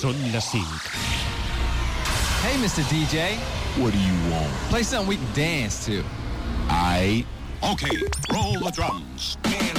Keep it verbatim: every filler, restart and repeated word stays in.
Són les cinc. Hey, mister D J. What do you want? Play something we can dance to. I Okay, roll the drums.